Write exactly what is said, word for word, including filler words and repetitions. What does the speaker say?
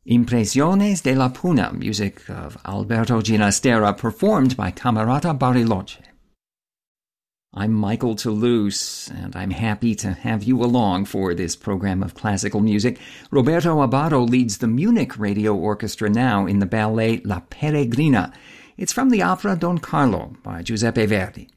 Impresiones de la Puna, music of Alberto Ginastera, performed by Camerata Bariloche. I'm Michael Toulouse, and I'm happy to have you along for this program of classical music. Roberto Abbado leads the Munich Radio Orchestra now in the ballet La Peregrina. It's from the opera Don Carlo by Giuseppe Verdi.